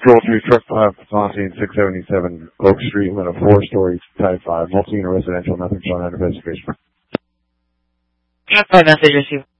Control 3, Truck 5, Pontoon 677 Oak Street, with a 4-story Type 5, multi-unit residential, nothing showing on investigation. Truck 5 message received.